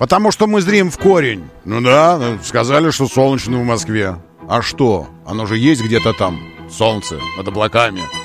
Потому что мы зрим в корень. Ну да, сказали, что солнечно в Москве. А что? Оно же есть где-то там, солнце, над облаками.